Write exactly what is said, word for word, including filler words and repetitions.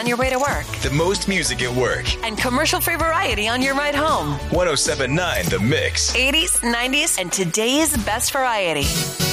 on your way to work. The most music at work. And commercial-free variety on your ride home. one oh seven point nine The Mix. eighties, nineties, and today's best variety.